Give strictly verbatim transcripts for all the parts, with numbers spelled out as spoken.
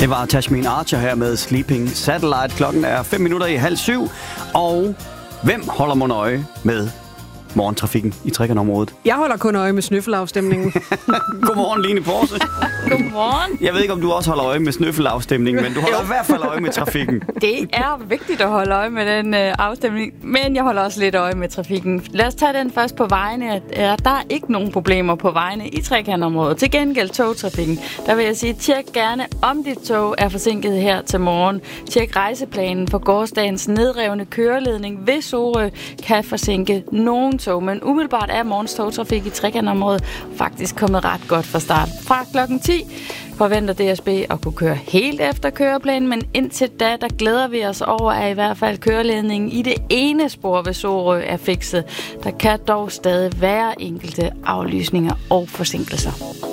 Det var Tashmin Archer her med Sleeping Satellite. Klokken er fem minutter i halv syv. Og hvem holder mon øje med morgentrafikken i Trekantområdet? Jeg holder kun øje med snøffelafstemningen. Godmorgen, Line Porse. Godmorgen. Jeg ved ikke, om du også holder øje med snøffelafstemningen, men du holder i hvert fald øje med trafikken. Det er vigtigt at holde øje med den øh, afstemning, men jeg holder også lidt øje med trafikken. Lad os tage den først på vejene. Der er ikke nogen problemer på vejene i Trekantområdet. Til gengæld togtrafikken. Der vil jeg sige, tjek gerne, om dit tog er forsinket her til morgen. Tjek rejseplanen for gårsdagens nedrevne køreledning ved Sorø kan forsinke nogen tog, men umiddelbart er morgens togtrafik i Trekantområdet faktisk kommet ret godt fra start. Fra klokken ti forventer D S B at kunne køre helt efter køreplanen, men indtil da, der glæder vi os over, at i hvert fald køreledningen i det ene spor ved Sorø er fikset. Der kan dog stadig være enkelte aflysninger og forsinkelser.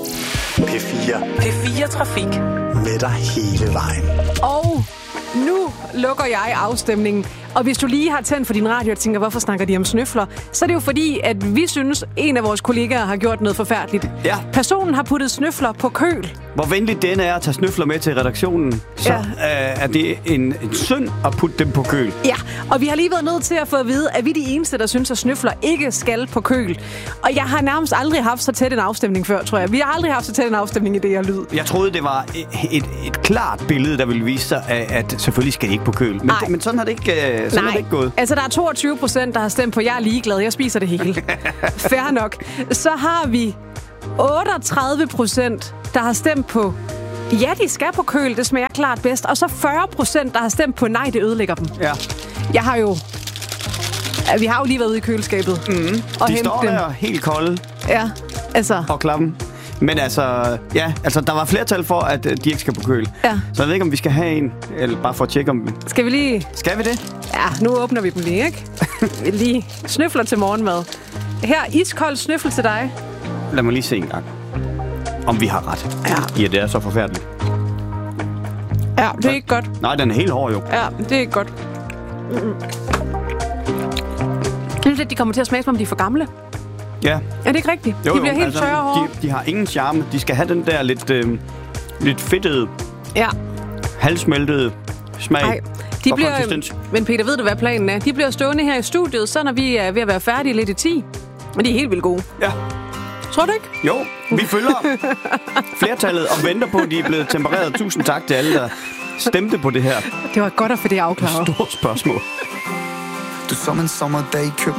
P fire. P fire Trafik. Med dig hele vejen. Og nu lukker jeg afstemningen. Og hvis du lige har tændt for din radio og tænker, hvorfor snakker de om snøfler, så er det jo fordi, at vi synes, en af vores kollegaer har gjort noget forfærdeligt. Ja. Personen har puttet snøfler på køl. Hvor venligt den er at tage snøfler med til redaktionen, så Ja. øh, er det en, en synd at putte dem på køl. Ja, og vi har lige været nødt til at få at vide, at vi er de eneste, der synes, at snøfler ikke skal på køl. Og jeg har nærmest aldrig haft så tæt en afstemning før, tror jeg. Vi har aldrig haft så tæt en afstemning i det her lyd. Jeg troede, det var et, et, et klart billede, der ville vise sig, at, at selvfølgelig skal det ikke på køl. Men, Nej. men sådan har det ikke, øh, sådan Nej, er det ikke gået. Altså der er toogtyve procent, der har stemt på, jeg er ligeglad, jeg spiser det hele. Fair nok. Så har vi otteogtredive procent, der har stemt på, ja, de skal på køl, det smager klart bedst. Og så fyrre procent, der har stemt på, nej, det ødelægger dem. Ja. Jeg har jo... Ja, vi har jo lige været ude i køleskabet. Mm. Og De hente står dem. der helt kolde Ja, altså... og klappen. Men altså, ja, altså, der var flertal for, at øh, de ikke skal på køl. Ja. Så jeg ved ikke, om vi skal have en, eller bare for at tjekke om... Skal vi lige... Skal vi det? Ja, nu åbner vi dem lige, ikke? Lige snøfler til morgenmad. Her, iskold snøffel til dig. Lad mig lige se en gang, om vi har ret. Ja. Ja, det er så forfærdeligt. Ja, det er ikke godt. Nej, den er helt hård jo. Ja, det er ikke godt. Mm. Jeg synes lidt, de kommer til at smage, som om de er for gamle. Ja. Er det ikke rigtigt? Jo, de bliver jo, helt altså, tørre og hårde. de, de har ingen charme. De skal have den der lidt, øh, lidt fedtede, Ja. halvsmeltede smag. Ej, de og bliver, konsistens. men Peter, ved du, hvad planen er? De bliver stående her i studiet, så når vi er ved at være færdige lidt i ti. Men de er helt vildt gode. Ja. Tror du ikke? Jo, vi følger flertallet og venter på, at de er blevet tempereret. Tusind tak til alle, der stemte på det her Det var godt at få det afklaret. store spørgsmål. Du som en sommerdag i København.